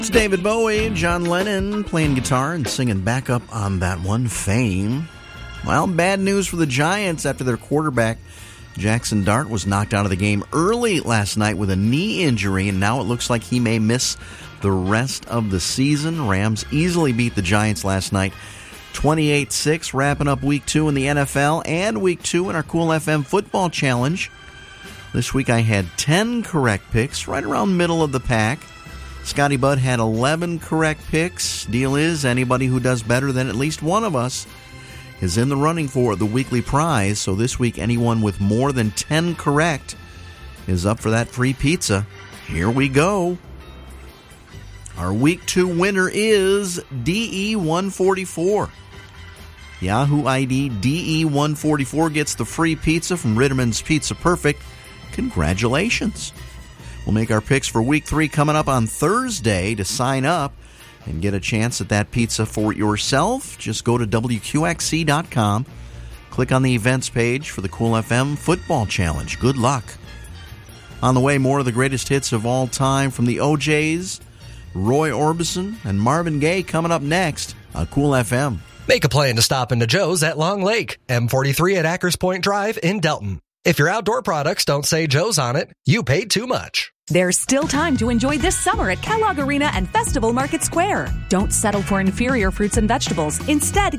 It's David Bowie, John Lennon playing guitar and singing back up on that one, Fame. Well, bad news for the Giants after their quarterback, Jackson Dart, was knocked out of the game early last night with a knee injury, and now it looks like he may miss the rest of the season. Rams easily beat the Giants last night, 28-6, wrapping up Week 2 in the NFL and Week 2 in our Cool FM Football Challenge. This week I had 10 correct picks, right around middle of the pack. Scotty Budd had 11 correct picks. Deal is, anybody who does better than at least one of us is in the running for the weekly prize. So this week, anyone with more than 10 correct is up for that free pizza. Here we go. Our Week 2 winner is DE144. Yahoo ID DE144 gets the free pizza from Ritterman's Pizza Perfect. Congratulations. We'll make our picks for Week 3 coming up on Thursday. To sign up and get a chance at that pizza for yourself, just go to WQXC.com. Click on the events page for the Cool FM Football Challenge. Good luck. On the way, more of the greatest hits of all time from the OJs, Roy Orbison, and Marvin Gaye coming up next on Cool FM. Make a plan to stop into Joe's at Long Lake, M43 at Ackers Point Drive in Delton. If your outdoor products don't say Joe's on it, you paid too much. There's still time to enjoy this summer at Kellogg Arena and Festival Market Square. Don't settle for inferior fruits and vegetables. Instead,